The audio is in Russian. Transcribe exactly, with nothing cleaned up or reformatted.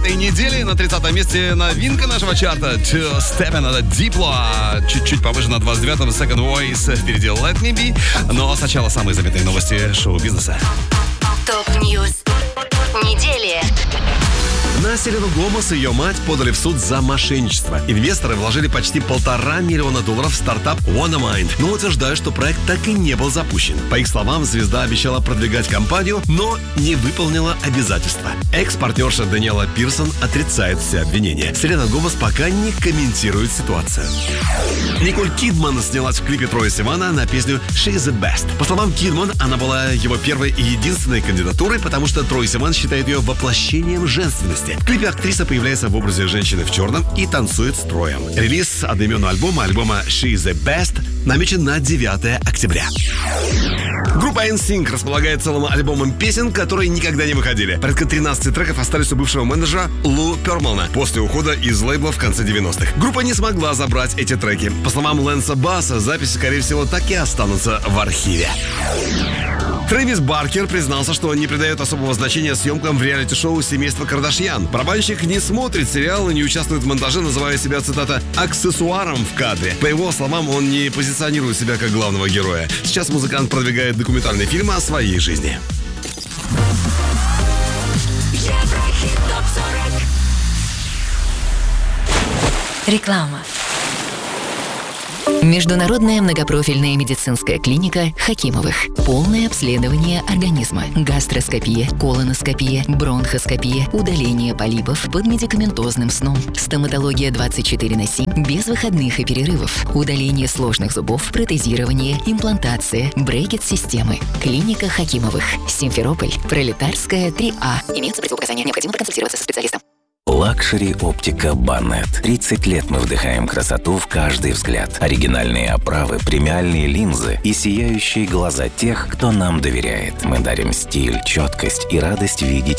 этой недели. На тридцатом месте новинка нашего чарта Two Step, это Diplo. Чуть-чуть повыше на двадцать девятом Second Voice. Впереди Let Me Be. Но сначала самые заметные новости шоу-бизнеса. Топ-ньюс недели. На Селену Гомес и ее мать подали в суд за мошенничество. Инвесторы вложили почти полтора миллиона долларов в стартап WannaMind, но утверждают, что проект так и не был запущен. По их словам, звезда обещала продвигать компанию, но не выполнила обязательства. Экс-партнерша Даниэла Пирсон отрицает все обвинения. Селена Гомес пока не комментирует ситуацию. Николь Кидман снялась в клипе Троя Сивана на песню She's the Best. По словам Кидман, она была его первой и единственной кандидатурой, потому что Трой Сиван считает ее воплощением женственности. В клипе актриса появляется в образе женщины в черном и танцует с Троем. Релиз одноименного альбома, альбома She's the Best, намечен на девятое октября. Группа эн синк располагает целым альбомом песен, которые никогда не выходили. Порядка тринадцать треков остались у бывшего менеджера Лу Перлмана после ухода из лейбла в конце девяностых. Группа не смогла забрать эти треки. По словам Лэнса Басса, записи, скорее всего, так и останутся в архиве. Трэвис Баркер признался, что не придает особого значения съемкам в реалити-шоу «Семейство Кардашьян». Барабанщик не смотрит сериал и не участвует в монтаже, называя себя, цитата, «аксессуаром в кадре». По его словам, он не позиционирует себя как главного героя. Сейчас музыкант продвигает документальный фильм о своей жизни. Реклама. Международная многопрофильная медицинская клиника Хакимовых. Полное обследование организма. Гастроскопия, колоноскопия, бронхоскопия, удаление полипов под медикаментозным сном. Стоматология двадцать четыре на семь, без выходных и перерывов. Удаление сложных зубов, протезирование, имплантация, брекет-системы. Клиника Хакимовых. Симферополь. Пролетарская, три А. Имеются противопоказания. Необходимо проконсультироваться со специалистом. Лакшери Оптика Баннет. тридцать лет мы вдыхаем красоту в каждый взгляд. Оригинальные оправы, премиальные линзы и сияющие глаза тех, кто нам доверяет. Мы дарим стиль, четкость и радость видеть